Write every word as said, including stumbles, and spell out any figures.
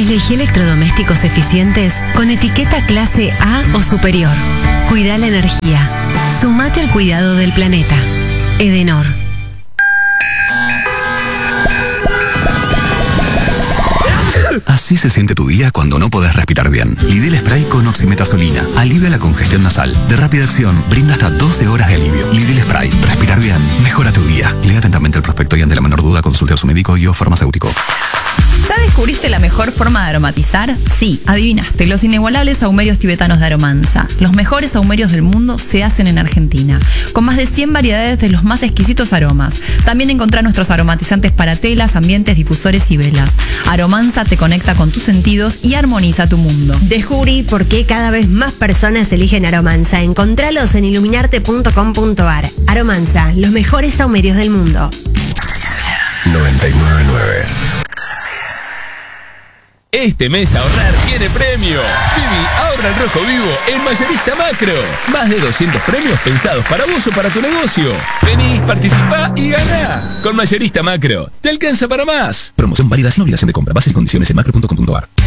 Elegí electrodomésticos eficientes con etiqueta clase A o superior. Cuida la energía. Sumate al cuidado del planeta. Edenor. Así se siente tu día cuando no podés respirar bien. Lidl Spray con oximetazolina. Alivia la congestión nasal. De rápida acción, brinda hasta doce horas de alivio. Lidl Spray. Respirar bien. Mejora tu día. Lea atentamente el prospecto y ante la menor duda consulte a su médico y o farmacéutico. ¿Ya descubriste la mejor forma de aromatizar? Sí, adivinaste, los inigualables sahumerios tibetanos de Aromanza. Los mejores sahumerios del mundo se hacen en Argentina, con más de cien variedades de los más exquisitos aromas. También encontrá nuestros aromatizantes para telas, ambientes, difusores y velas. Aromanza te conecta con tus sentidos y armoniza tu mundo. Descubrí por qué cada vez más personas eligen Aromanza. Encontralos en iluminarte punto com punto ar. Aromanza, los mejores sahumerios del mundo. noventa y nueve punto nueve. Este mes ahorrar tiene premio. Vivi, ahorra en rojo vivo en Mayorista Macro. Más de doscientos premios pensados para vos o para tu negocio. Vení, participá y ganá. Con Mayorista Macro, te alcanza para más. Promoción válida sin obligación de compra. Bases y condiciones en macro punto com punto ar.